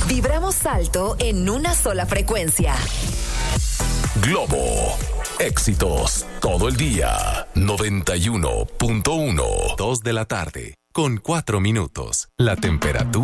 Vibramos alto en una sola frecuencia. Globo. Éxitos todo el día. 91.1. 2 de la tarde, con 4 minutos. La temperatura